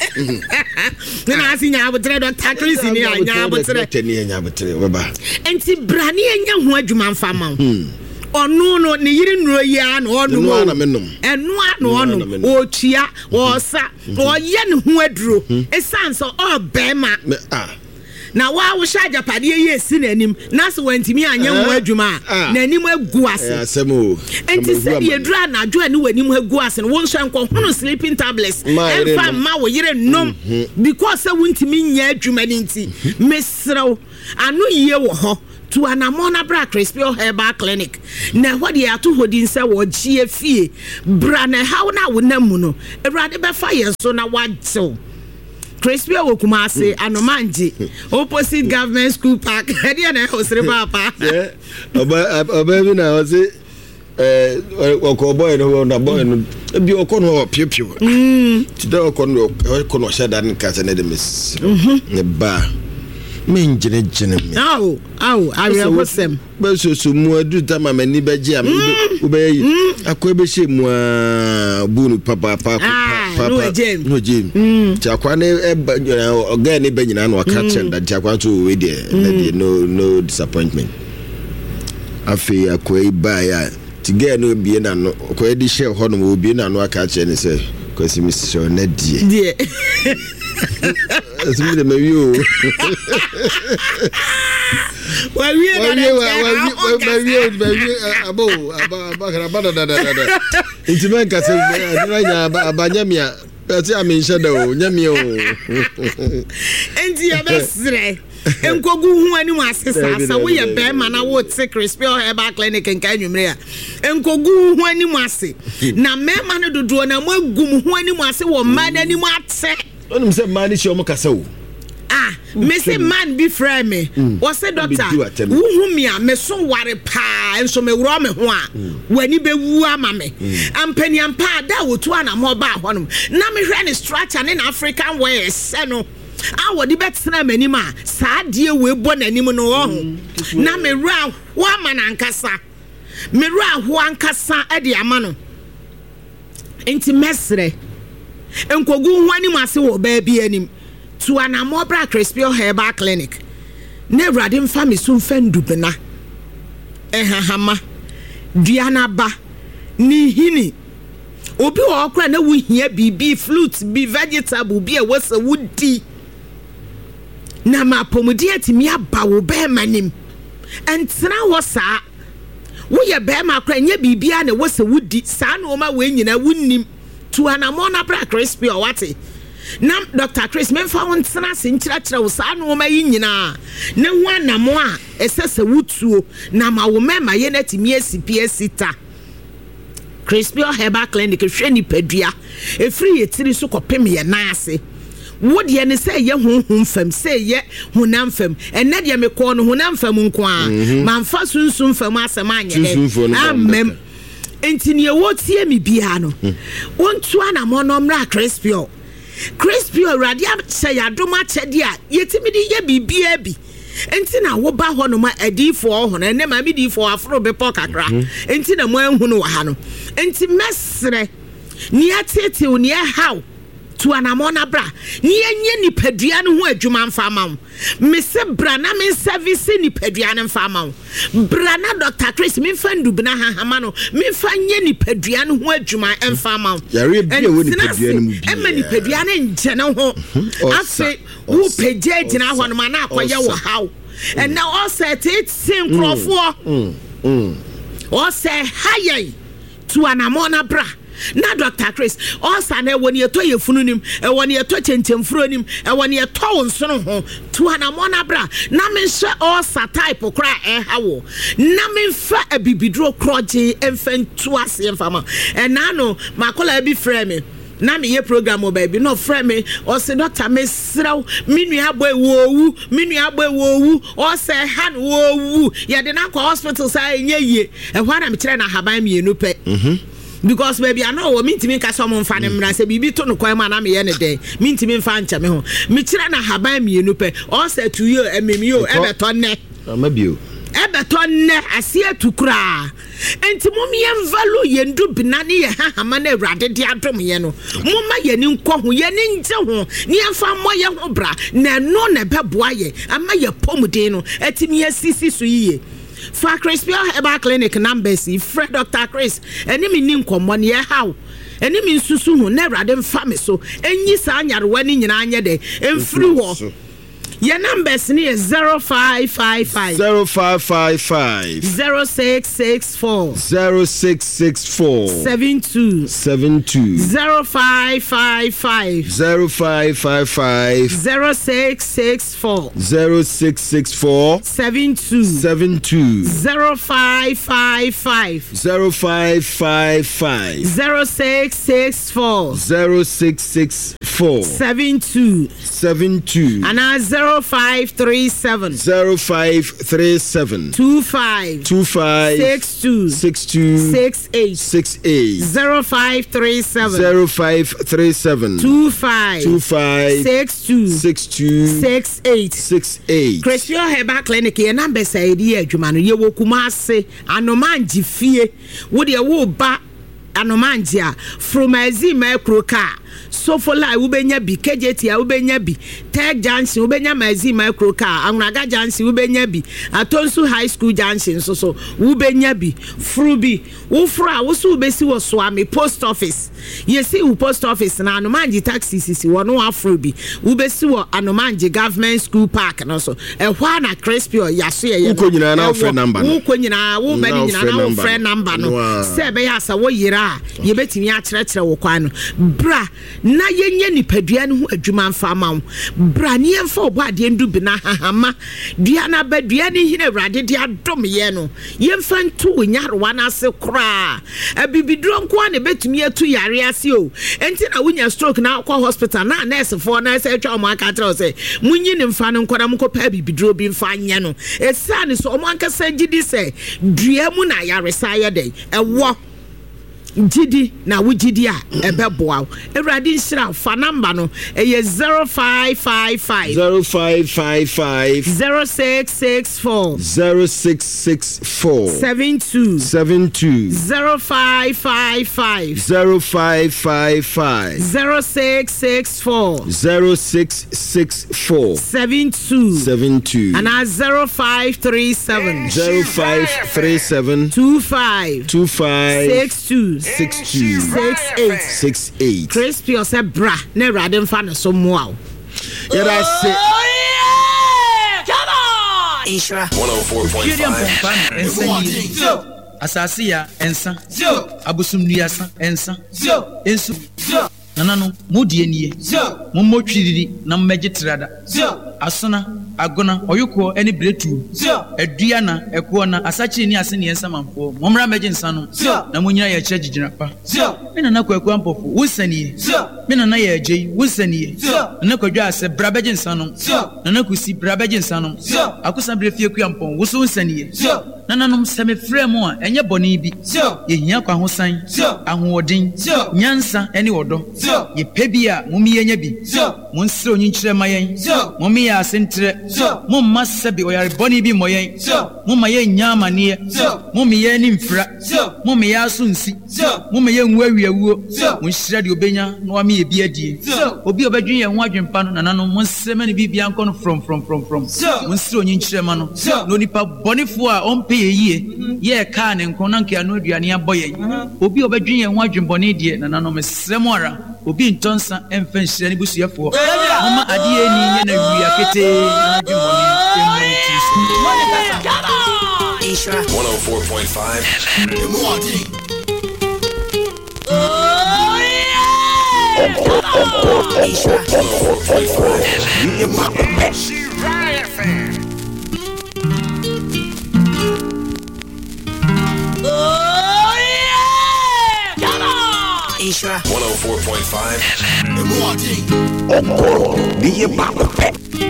Speaker 1: na asinya abotre Dr. Chris ni anya abotre tani anya abotre baba enti brani anya ho adwuma mfa ma
Speaker 7: onu no ne yiri nuro ya na onu
Speaker 1: no na menom
Speaker 7: enua na onu otua osa oye ne ho aduro esanse o bema na wa wo sha japade ye si nanim na so wantimi anya ho adwuma nanim agu ase
Speaker 1: asemo
Speaker 7: enti se ye dura na adwo ani wanim agu ase no won hwan ko hono sleeping tablets emfa ma wo yire nom because se wantimi nya adwuma ni nti mesrew anu ye wo ho to Anamona Bra Crispio Herbal Clinic na what ye ato hodin se wo gie fie bra na how na wo namu no ewrade be fa ye so na wadzo Crispio Wokumase Anomanji opposite government school park hedia na hosere papa
Speaker 1: oba bi na o se oko boy no na boy no bi oko no piopio ti da oko no sheda nka se na de mes ne ba men jene me
Speaker 7: aw I will put them
Speaker 1: ba so mu adu tama mani ba ji am ubeyi akwa be she mu bunu papa no jim ti akwa ne oga ne ba nyina na waka chen da ti akwa so we de no disappointment afi akwa iba ya ti ga no bie na no akwa di she ho no obie na no aka chen se kwesi mi so na die Asmi de meyo.
Speaker 7: Wa wi abo da.
Speaker 1: Intimen ka se adanya abanyamia. Ati aminsha da o nyamia o.
Speaker 7: Enti ya besre. Enkogu hu ani mu asesa sa wo ye be ma na wo te Crispio Herbal Clinic nka nwumre a enkogu hu ani mu ase na mema no dodo na mo agum hu ani mu ase wo ma na ni mu ate
Speaker 1: onum se man shi omo kasa wo
Speaker 7: me say man be friend me o say doctor hu mi a me so ware pa enso me wuro me ho a wani be wu ama me ampani ampa da wo tu ana mo ba honum na me hwe ne structure ne African way se no awodi betena mani ma saa die we bo nanim no ho na me ra ho ama na nkasa me ra ho ankasa e de ama no enti mesre enkogu ho anim ase wo ba bi anim to Anamona Bra Crispio Herbal Clinic ne wrade mfa me so mfa ndubena ehahama duana ba ni hini obi wo okra na wo hia bibi fruit bi vegetable bi e wasa wudi na ma pomodi atimi aba wo be manim entra wo saa wo ye be ma kra nya bibia na wasa wudi saa na o ma we nyina wunnim to Anamona Bra Crispio wate na Dr. Chris memfa won tsena se nkyerɛkyerɛ wo saa no ma yi nyina ne ho anamo a esese wutuo na ma wo mema ye na timi asipie sita Crispio Herbal Clinic hwɛ ni padua efri yetiri so kopem ye na ase wo de ne sɛ ye honhom fam sɛ ye honam fam enne de me kɔ no honam fam nko a manfa sunsun fam asɛm anyɛ amem entini ye wo tie mi bia no wontu Anamona Bra Crispio radia say adoma chede a yetimi di ye bibia bi enti na wo ba ho no ma adifo ho na ne ma mi di fo afro be pokakra enti na mo anhu no wa ha no enti mesre ni atete ni how to Anamona Bra ni enye ni padua no ho adwuma mfa ma wo me se bra na me service ni padua no mfa ma wo bra na Dr. Chris me fa ndubna hahama no me fa nye ni padua no ho adwuma mfa ma wo
Speaker 1: yare bia wo ni padua no mu
Speaker 7: bia ema ni padua no nje no ho afi wo pagya gina ho no ma na akoye wo how and now all set it synchro all say hi to Anamona Bra na Dr. Chris also na woni eto yefununim e woni eto chenchemfuronim e woni eto wonsono ho to Anamona Bra na me hye also type kra e hawo na me fa abibidro kroje emfantu ase emfama e na no makola bi frɛ me na me ye program o baby no frɛ me o se doctor me sraw minu abo ewu o se han wo ye de na kwa hospital sa enye ye e hwa na me kire na haban me enu pɛ because baby I know me ntimi nka so mo mfa ne mra se bibi to no kwan ma na me ye ne den me ntimi mfa ncha me ho me kire na haban me enu pɛ o se to you ememio e beto ne
Speaker 1: amabio
Speaker 7: ebeto ne ase atukura enti mom ye value ye ndu binane ye hahama na awrade de adom ye no mom ma ye ni nkɔ ho ye ni nje ho ni amfa mo ye ho bra na no na beboa ye ama ye pomuden no etimi asisi so yiye fa Crispy Herbal Clinic numbers Fred Dr. Chris eni mi nim komo ne how eni mi nsusu hu na Awurade mfa me so enyi sa anyarewa ni nyina anye de emfiri wo your numbers ni 0555
Speaker 1: 0555
Speaker 7: 0664
Speaker 1: 72
Speaker 7: 0555
Speaker 1: 0555
Speaker 7: 0664 72 0555
Speaker 1: 0555
Speaker 7: 0664 72 and 0537 25 62 68 0537 25 62 68 Crispy Herbal Clinic ye number say di adwuma no ye wokumase anomanji fie wo de wo ba anomanji a from azima kroka so for life ubenya bi KJT ubenya bi Tech Junction ubenya mazi micro car Anraga Junction ubenya bi Atonsu High School Junction so ubenya bi frubi ufra wusu ubesi wo swami post office yesi u post office na anomanji taxi sisi wo no afrubi ubesi wo anomanji government school park no so ehwa na Crispy yaso ye
Speaker 1: uko nyina na friend number no
Speaker 7: uko nyina wo bani nyina na friend number no se be ya sa wo yira ye betimi a kire wo kwan no bra na yenye nipadua no ho adwuma mfa ma wo bra ne yemfa obo ade ndu bi na hahama dua na badua ne hine Awurade de adom ye no yemfa ntu nyarewa na ase kra abibiduro nko na betumi atu yare ase o enti na wunya stroke na kwa hospital na nurse for na se atwa mo aka tro se munyi ne mfa no nkora mko pa abibiduro bi mfa nya no esane so omo anka sagidi se dua mu na yare sa ye den ewo Gidi na wujidi a ebeboa Awurade nhyira fa number no eye 0555
Speaker 1: 0555
Speaker 7: 0664
Speaker 1: 72
Speaker 7: 0555
Speaker 1: 0555
Speaker 7: 0664 72 and 0537 25 62 Crispy yourself bra na Awurade mfa no so mo aw
Speaker 1: yada se
Speaker 8: come on Isra 104.5 asasi ya ensa abusum nuasa ensa ensu nanano modie nie mommotwiriri na mmegye trada asona agona oyuko eni bretu adua na eko na asachi ni ase ne ensa manfo momra megye nsa no na munyina ya kire gigina pa mena na kwaku ampofo wusanie mena na ya agei wusanie na kwadwa ase brabegye nsa no na kusi brabegye nsa no akusa brefie ku ampon wusu wusanie nananom seme fremu a enye boni bi yehia kwa hosan ahoodin nyansa eni odo ye pebia mumi yenya bi monsire onyinkire mayen mumi ya asentre mumma sebi oyare boni bi moyen mumma ye nyama ne mumi ye ni mfra mumi ya sunsi mumi ye nwawiawuo monhyira de obenya no wa me ye bi adie obi obadwen ye ho adwempa no nananom monsire mani bibia nkɔ no from monsire onyinkire ma no no nipa bonifo a ompe ye ye ka ne nkona nke anu aduane aboye obi obadwen ye ho adwembone die nananom mesrem ara obi ntonsa emfa nhyira ne busuafo mama adie ni nye na wia kete adwembone
Speaker 9: Isra 104.5
Speaker 8: oh yeah come on
Speaker 9: Isra 104.5
Speaker 8: she right fan oh yeah come on
Speaker 9: Isra
Speaker 8: 104.5
Speaker 9: The morning.